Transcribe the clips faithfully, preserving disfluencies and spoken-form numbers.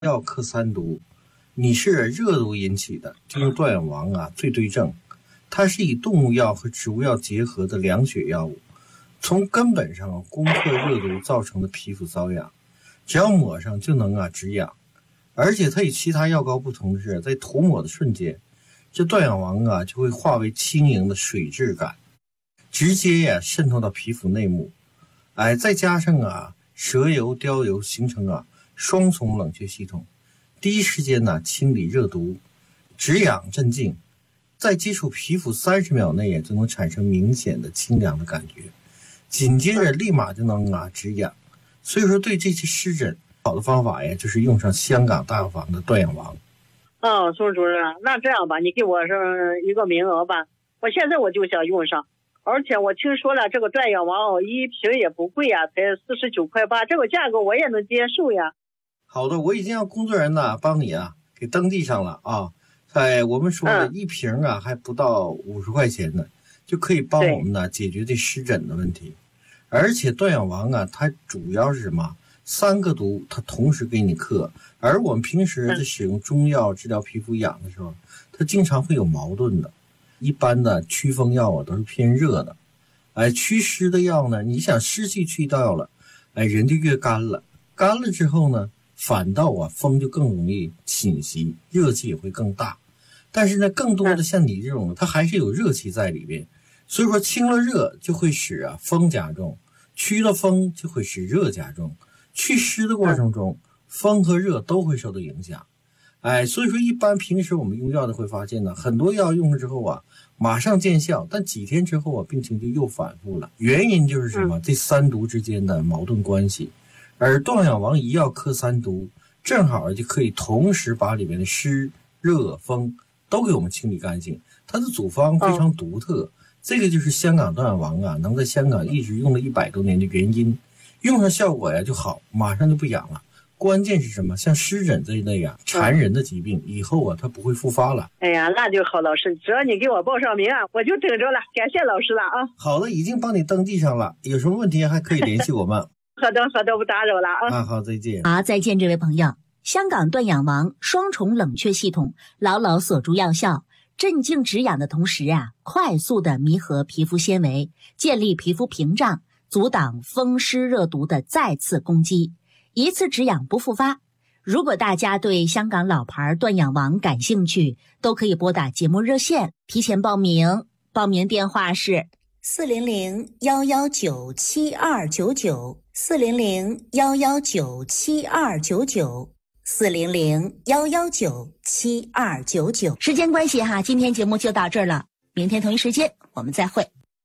药克三毒，你是热毒引起的，就用断氧王啊最对症。它是以动物药和植物药结合的凉血药物，从根本上攻克热毒造成的皮肤瘙痒，只要抹上就能啊止痒。而且它与其他药膏不同的是，在涂抹的瞬间，这断氧王啊就会化为轻盈的水质感，直接呀、啊、渗透到皮肤内部。哎，再加上啊蛇油、貂油形成啊双重冷却系统，第一时间呢清理热毒，止痒镇静，在接触皮肤三十秒内也就能产生明显的清凉的感觉，紧接着立马就能啊止痒。所以说对这些湿疹好的方法呀，就是用上香港大药房的断氧王。 哦，宋主任，那这样吧，你给我上一个名额吧，我现在我就想用上。而且我听说了，这个断氧王一瓶也不贵呀，才四十九块八，这个价格我也能接受呀。 好的，我已经让工作人员呢帮你啊给登记上了啊。哎，我们说的一瓶啊、嗯、还不到五十块钱呢，就可以帮我们呢解决这湿疹的问题。而且断氧王啊，它主要是什么？三个毒它同时给你克，而我们平时在使用中药治疗皮肤痒的时候，它经常会有矛盾的。一般的祛风药啊都是偏热的，哎，祛湿的药呢，你想湿气去掉了，哎，人就越干了，干了之后呢，反倒啊风就更容易侵袭，热气也会更大。但是呢，更多的像你这种，它还是有热气在里边，所以说清了热就会使啊风加重，祛了风就会使热加重，祛湿的过程中，风和热都会受到影响。哎，所以说一般平时我们用药的会发现呢，很多药用了之后啊，马上见效，但几天之后啊，病情就又反复了。原因就是什么？这三毒之间的矛盾关系。而断氧王一药克三毒，正好就可以同时把里面的湿、热、风都给我们清理干净。它的组方非常独特，这个就是香港断氧王啊，能在香港一直用了一百多年的原因。用上效果呀就好，马上就不痒了。关键是什么？像湿疹这一类啊缠人的疾病，以后啊它不会复发了。 哎呀，那就好，老师，只要你给我报上名啊，我就等着了。感谢老师了啊。 好了，已经帮你登记上了，有什么问题还可以联系我们。 好的，好的，不打扰了啊。 啊，好，再见。 好，再见，这位朋友。香港断氧王双重冷却系统牢牢锁住药效，镇静止痒的同时啊，快速的弥合皮肤纤维，建立皮肤屏障，阻挡风湿热毒的再次攻击。一次止痒不复发。如果大家对香港老牌断氧王感兴趣，都可以拨打节目热线提前报名，报名电话是四零零幺幺九七二九九，四零零幺幺九七二九九，四零零幺幺九七二九九。时间关系哈，今天节目就到这儿了，明天同一时间我们再会。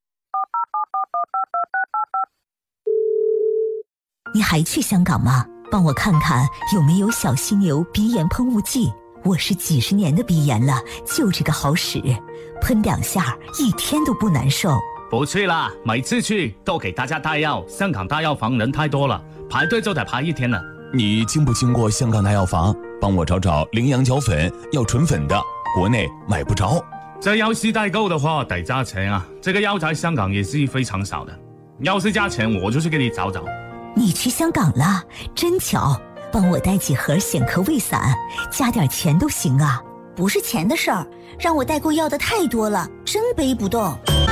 你还去香港吗？帮我看看有没有小犀牛鼻炎喷雾剂，我是几十年的鼻炎了，就这个好使，喷两下一天都不难受。 不去啦，每次去都给大家带药，香港大药房人太多了，排队就得排一天了。 你经不经过香港大药房？帮我找找羚羊角粉，要纯粉的，国内买不着。 这要是代购的话得加钱啊，这个药在香港也是非常少的，要是加钱我就去给你找找。 你去香港了，真巧，帮我带几盒显科胃散，加点钱都行啊。 不是钱的事儿，让我代购要的太多了，真背不动。